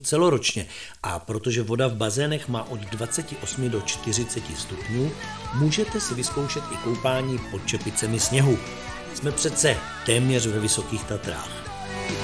celoročně. A protože voda v bazénech má od 28 do 40 stupňů, můžete si vyzkoušet i koupání pod čepicemi sněhu. Jsme přece téměř ve Vysokých Tatrách.